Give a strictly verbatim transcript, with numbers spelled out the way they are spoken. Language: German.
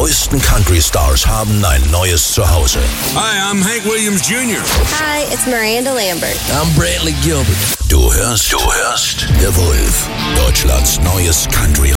neuesten Country-Stars haben ein neues Zuhause. Hi, I'm Hank Williams Junior Hi, it's Miranda Lambert. I'm Brantley Gilbert. Du hörst, du hörst The Wolf, Deutschlands neues Country